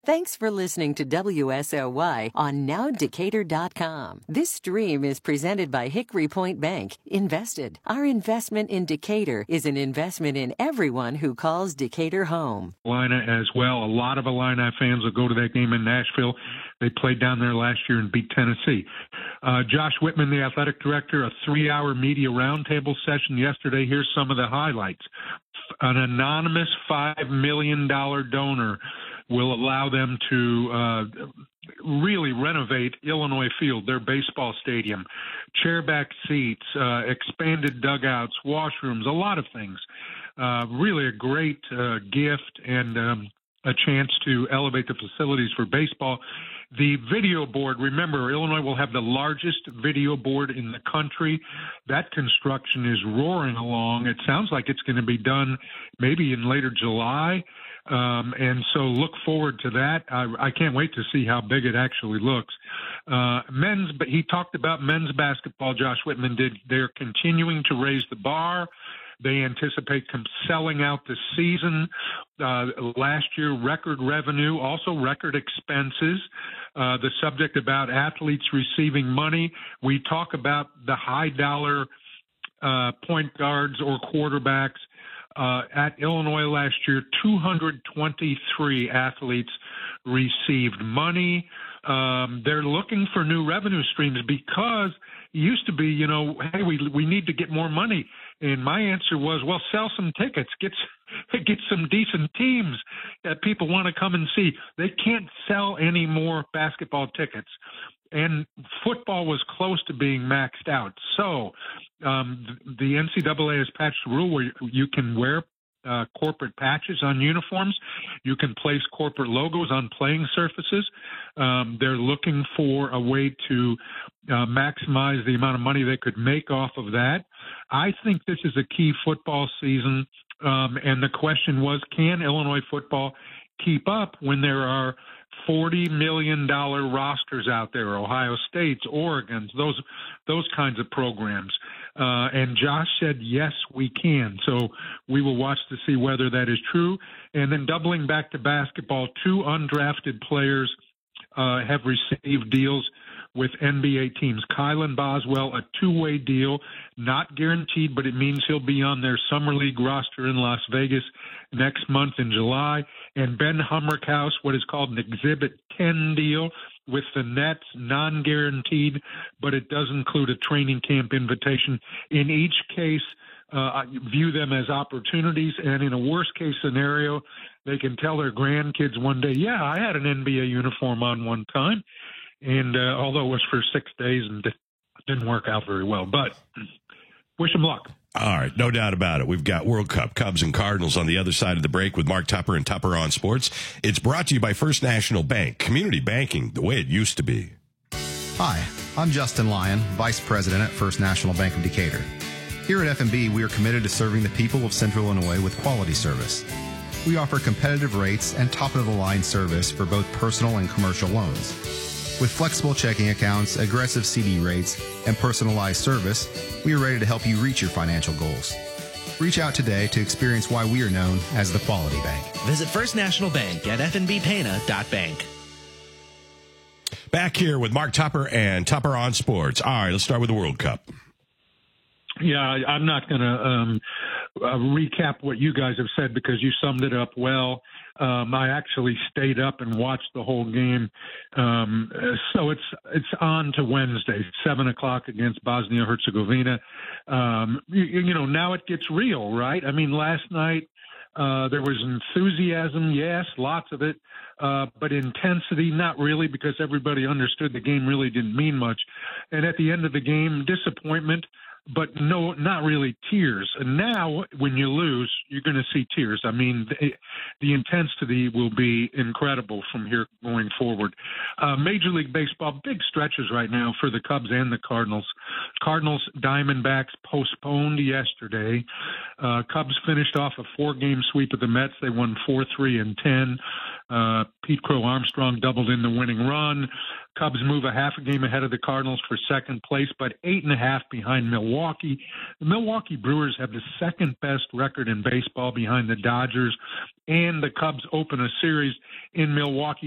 Thanks for listening to WSOY on NowDecatur.com. This stream is presented by Hickory Point Bank. Invested. Our investment in Decatur is an investment in everyone who calls Decatur home. Illini as well. A lot of Illini fans will go to that game in Nashville. They played down there last year and beat Tennessee. Josh Whitman, the athletic director, a 3-hour media roundtable session yesterday. Here's some of the highlights. An anonymous $5 million donor will allow them to really renovate Illinois Field, their baseball stadium, chairback seats, expanded dugouts, washrooms, a lot of things. Really a great gift and a chance to elevate the facilities for baseball. The video board, remember, Illinois will have the largest video board in the country. That construction is roaring along. It sounds like it's going to be done maybe in later July. And so look forward to that. I can't wait to see how big it actually looks. But he talked about men's basketball, Josh Whitman did. They're continuing to raise the bar. They anticipate selling out the season. Last year, record revenue, also record expenses. The subject about athletes receiving money. We talk about the high dollar point guards or quarterbacks. At Illinois last year, 223 athletes received money. They're looking for new revenue streams because it used to be, hey, we need to get more money. And my answer was, well, sell some tickets, get some decent teams that people want to come and see. They can't sell any more basketball tickets. And football was close to being maxed out. So the NCAA has patched a rule where you can wear corporate patches on uniforms. You can place corporate logos on playing surfaces. They're looking for a way to maximize the amount of money they could make off of that. I think this is a key football season. And the question was, can Illinois football keep up when there are $40 million rosters out there, Ohio State's, Oregon's, those kinds of programs. And Josh said, yes, we can. So we will watch to see whether that is true. And then doubling back to basketball, 2 undrafted players have received deals with NBA teams. Kylan Boswell, a 2-way deal, not guaranteed, but it means he'll be on their summer league roster in Las Vegas next month in July. And Ben Hummerkaus, what is called an Exhibit 10 deal with the Nets, non-guaranteed, but it does include a training camp invitation. In each case, I view them as opportunities, and in a worst-case scenario, they can tell their grandkids one day, yeah, I had an NBA uniform on one time. And although it was for 6 days and didn't work out very well, but wish them luck. All right, no doubt about it. We've got World Cup, Cubs and Cardinals on the other side of the break with Mark Tupper and Tupper on Sports. It's brought to you by First National Bank, community banking the way it used to be. Hi, I'm Justin Lyon, Vice President at First National Bank of Decatur. Here at F&B, we are committed to serving the people of Central Illinois with quality service. We offer competitive rates and top-of-the-line service for both personal and commercial loans. With flexible checking accounts, aggressive CD rates, and personalized service, we are ready to help you reach your financial goals. Reach out today to experience why we are known as the Quality Bank. Visit First National Bank at fnbpana.bank. Back here with Mark Tupper and Tupper on Sports. All right, let's start with the World Cup. Yeah, I'm not going to recap what you guys have said because you summed it up well. I actually stayed up and watched the whole game. So it's on to Wednesday, 7:00 against Bosnia-Herzegovina. Now it gets real, right? I mean, last night there was enthusiasm, yes, lots of it, but intensity, not really, because everybody understood the game really didn't mean much. And at the end of the game, disappointment. But no, not really tears. And now, when you lose, you're going to see tears. I mean, the intensity will be incredible from here going forward. Major League Baseball, big stretches right now for the Cubs and the Cardinals. Cardinals Diamondbacks postponed yesterday. Cubs finished off a 4-game sweep of the Mets. They won 4-3 and 10. Pete Crow Armstrong doubled in the winning run. Cubs move a half a game ahead of the Cardinals for second place, but 8.5 behind Milwaukee. The Milwaukee Brewers have the second best record in baseball behind the Dodgers, and the Cubs open a series in Milwaukee